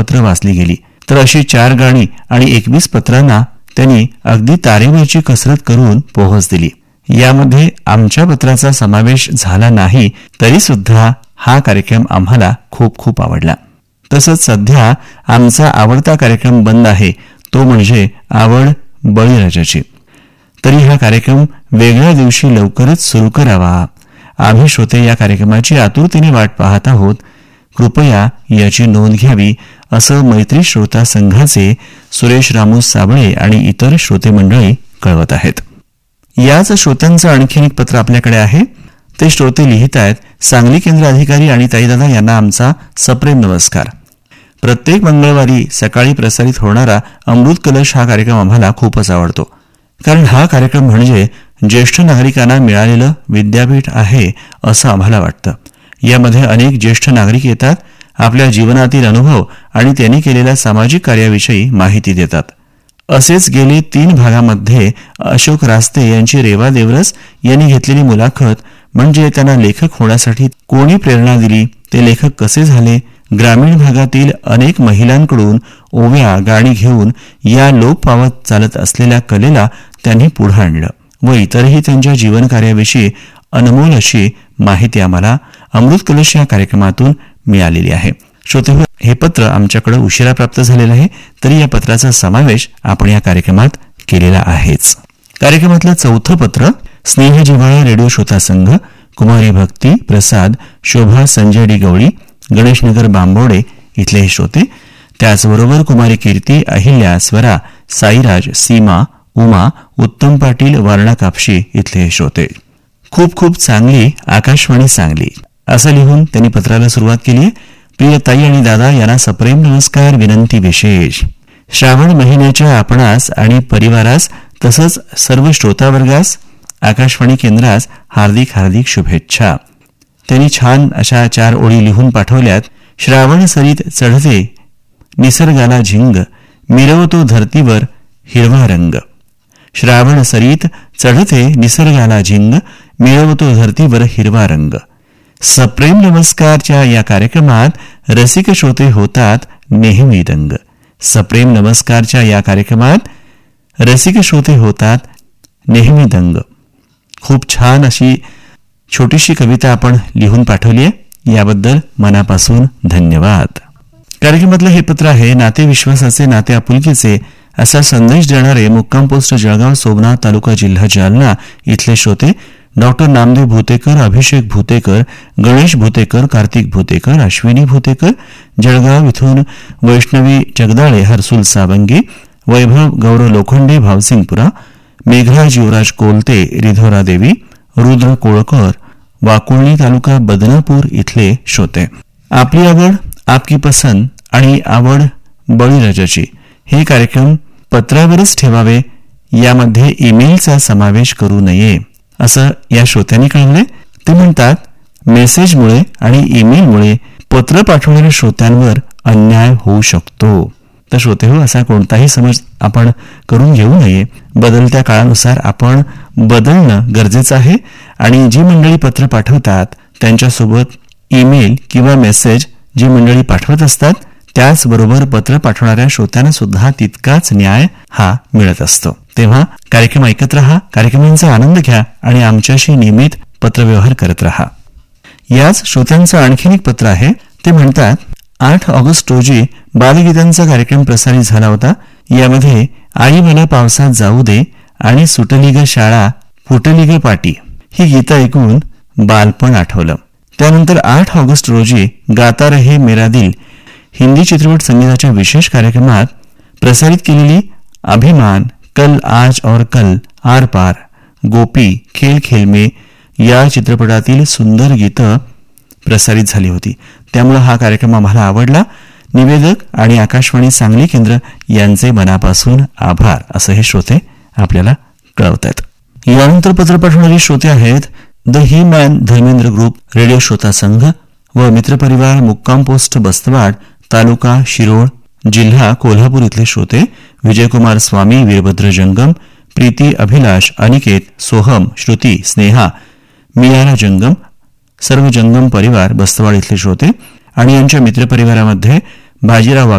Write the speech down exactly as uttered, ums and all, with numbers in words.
पत्र वाचली गेली. तर अशी चार गाणी आणि एकवीस पत्रांना त्यांनी अगदी तारेवरची कसरत करून पोहोच दिली. यामध्ये आमच्या पत्राचा समावेश झाला नाही तरी सुद्धा हा कार्यक्रम आम्हाला खूप खूप आवडला. तसंच सध्या आमचा आवडता कार्यक्रम बंद आहे, तो म्हणजे आवड बळीराजाची. तरी हा कार्यक्रम वेगळ्या दिवशी लवकरच सुरू करावा. आम्ही श्रोते या कार्यक्रमाची आतुरतेने वाट पाहत आहोत. कृपया याची नोंद घ्यावी असं मैत्री श्रोता संघाचे सुरेश रामू साबळे आणि इतर श्रोते मंडळी कळवत आहेत. याच श्रोत्यांचं आणखीन एक पत्र आपल्याकडे आहे. ते श्रोते लिहित आहेत, सांगली केंद्र अधिकारी आणि ताईदादा यांना आमचा सप्रेम नमस्कार. प्रत्येक मंगळवारी सकाळी प्रसारित होणारा अमृत कलश हा कार्यक्रम आम्हाला खूपच आवडतो. कारण हा कार्यक्रम म्हणजे ज्येष्ठ नागरिकांना मिळालेलं विद्यापीठ आहे असं आम्हाला वाटतं. यामध्ये अनेक ज्येष्ठ नागरिक येतात, आपल्या जीवनातील अनुभव आणि त्यांनी केलेल्या सामाजिक कार्याविषयी माहिती देतात. असेच गेले तीन भागामध्ये अशोक रास्ते यांची रेवा देवरस यांनी घेतलेली मुलाखत म्हणजे त्यांना लेखक होण्यासाठी कोणी प्रेरणा दिली, ते लेखक कसे झाले, ग्रामीण भागातील अनेक महिलांकडून ओव्या गाणी घेऊन या लोप पावत चालत असलेल्या कलेला त्यांनी पुढे आणलं व इतरही त्यांच्या जीवन कार्याविषयी अनमोल अशी माहिती आम्हाला अमृत कलश या कार्यक्रमातून मिळालेली आहे. श्रोते, हे पत्र आमच्याकडे उशिरा प्राप्त झालेलं आहे, तरी या पत्राचा समावेश आपण या कार्यक्रमात केलेला आहेच. कार्यक्रमातलं चौथं पत्र स्नेह जिव्हाळा रेडिओ श्रोता संघ, कुमारी भक्ती प्रसाद, शोभा संजय डी गवळी, गणेशनगर बांबोडे इथले हे श्रोते. त्याचबरोबर कुमारी कीर्ती, अहिल्या, स्वरा, साईराज, सीमा, उमा, उत्तम पाटील, वारणा कापशी इथले हे श्रोते. खूप खूप चांगली आकाशवाणी सांगली असं लिहून त्यांनी पत्राला सुरुवात केली. प्रिय ताई आणि दादा यांना सप्रेम नमस्कार. विनंती विशेष, श्रावण महिन्याच्या आपणास आणि परिवारास तसंच सर्व श्रोतावर्गास आकाशवाणी केंद्रास हार्दिक हार्दिक शुभेच्छा. त्यांनी छान अशा चार ओळी लिहून पाठवल्यात. श्रावण सरीत चढते निसर्गाला झिंग, मिरवतो धरतीवर हिरवा रंग. श्रावण सरीत चढते निसर्गाला झिंग, मिळवतो धरतीवर हिरवा रंग. सप्रेम नमस्कारच्या या कार्यक्रमात रसिक श्रोते होतात नेहमी दंग. सप्रेम नमस्कारच्या या कार्यक्रमात रसिक श्रोते होतात नेहमी दंग. खूप छान अशी छोटीशी कविता आपण लिहून पाठवली आहे, याबद्दल मनापासून धन्यवाद. कार्यक्रमातलं हे पत्र आहे नाते विश्वासाचे, नाते आपुलकीचे असा संदेश देणारे मुक्काम पोस्ट जळगाव, सोमनाथ तालुका, जिल्हा जालना इथले श्रोते डॉक्टर नामदेव भूतेकर, अभिषेक भूतेकर, गणेश भूतेकर, कार्तिक भूतेकर, अश्विनी भूतेकर, जळगाव इथून वैष्णवी जगदाळे, हरसुल सावंगी, वैभव गौरव लोखंडे, भावसिंगपुरा, मेघराज युवराज कोलते, रिधोरा देवी, रुद्र कोळकर, वाकुळणी तालुका, बदनापूर इथले श्रोते. आपली आवड आपकी पसंत आणि आवड बळीराजाची हे कार्यक्रम पत्रावरच ठेवावे, यामध्ये ईमेलचा समावेश करू नये असं या श्रोत्यांनी कळवले. ते म्हणतात, मेसेजमुळे आणि ईमेलमुळे पत्र पाठवणाऱ्या श्रोत्यांवर अन्याय होऊ शकतो. तर श्रोते हो, असा कोणताही समज आपण करून घेऊ नये. बदलत्या काळानुसार आपण बदलणं गरजेचं आहे आणि जी मंडळी पत्र पाठवतात त्यांच्यासोबत ईमेल किंवा मेसेज जी मंडळी पाठवत असतात त्याचबरोबर पत्र पाठवणाऱ्या श्रोत्यांना सुद्धा तितकाच न्याय हा मिळत असतो. तेव्हा कार्यक्रम ऐकत रहा, कार्यक्रमांचा आनंद घ्या आणि आमच्याशी नियमित पत्रव्यवहार करत रहा. याच श्रोत्यांचं आणखीन एक पत्र आहे. ते म्हणतात, आठ ऑगस्ट रोजी बालगीतांचा कार्यक्रम प्रसारित झाला होता. यामध्ये आई मला पावसात जाऊ दे आणि सुटली ग शाळा फुटली ग पाटी ही गीतं ऐकून बालपण आठवलं. त्यानंतर आठ ऑगस्ट रोजी गाता रहे मेरा दिल हिंदी चित्रपट संगीताच्या विशेष कार्यक्रमात प्रसारित केलेली अभिमान, कल आज और कल, आर पार, गोपी, खेल खेल में या चित्रपटातील सुंदर गीतं प्रसारित झाली होती. त्यामुळे हा कार्यक्रम आम्हाला आवडला. निवेदक आणि आकाशवाणी सांगली केंद्र यांचे मनापासून आभार असं हे श्रोते आपल्याला कळवतात. यानंतर पत्र पाठवणारे श्रोते आहेत the he man Dharmendra group, radio श्रोता संघ व मित्रपरिवार, मुक्काम पोस्ट बस्तवाड, तालुका शिरोळ, जिल्हा कोल्हापूर इथले श्रोते विजयकुमार स्वामी, वीरभद्र जंगम, प्रीती, अभिलाष, अनिकेत, सोहम, श्रुती, स्नेहा, मियारा जंगम, सर्व जंगम परिवार बस्तवाड इथले श्रोते आणि यांच्या मित्रपरिवारामध्ये बाजीराव